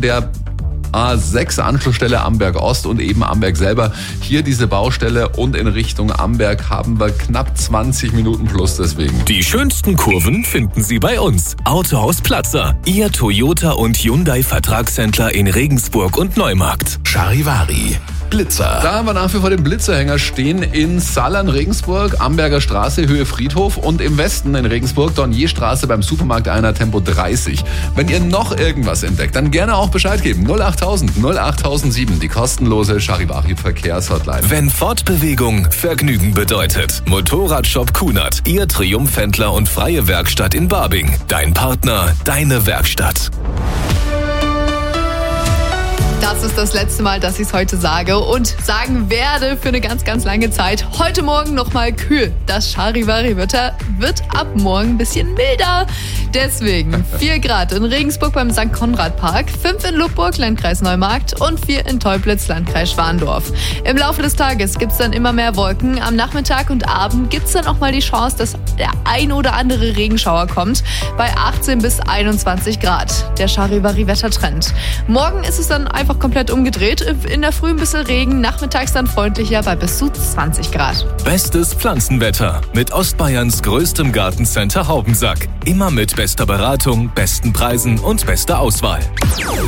der A6 Anschlussstelle Amberg Ost und eben Amberg selber. Hier diese Baustelle und in Richtung Amberg haben wir knapp 20 Minuten plus deswegen. Die schönsten Kurven finden Sie bei uns. Autohaus Platzer, Ihr Toyota und Hyundai Vertragshändler in Regensburg und Neumarkt. Charivari, Blitzer. Da haben wir nach wie vor den Blitzerhänger stehen in Sallern, Regensburg, Amberger Straße, Höhe Friedhof und im Westen in Regensburg, Dornierstraße beim Supermarkt einer Tempo 30. Wenn ihr noch irgendwas entdeckt, dann gerne auch Bescheid geben. 08000 08007, die kostenlose Charivari Verkehrshotline. Wenn Fortbewegung Vergnügen bedeutet. Motorradshop Kunert, Ihr Triumphhändler und freie Werkstatt in Barbing. Dein Partner, deine Werkstatt. Das ist das letzte Mal, dass ich es heute sage und sagen werde für eine ganz, ganz lange Zeit. Heute Morgen nochmal kühl. Das Charivari-Wetter wird ab morgen ein bisschen milder. Deswegen 4 Grad in Regensburg beim St. Konrad Park, 5 in Lubburg, Landkreis Neumarkt und 4 in Teublitz, Landkreis Schwandorf. Im Laufe des Tages gibt es dann immer mehr Wolken. Am Nachmittag und Abend gibt es dann auch mal die Chance, dass der ein oder andere Regenschauer kommt. Bei 18 bis 21 Grad. Der Charivari-Wettertrend. Morgen ist es dann einfach komplett umgedreht. In der Früh ein bisschen Regen, nachmittags dann freundlicher bei bis zu 20 Grad. Bestes Pflanzenwetter mit Ostbayerns größtem Gartencenter Haubensack. Immer mit bester Beratung, besten Preisen und bester Auswahl.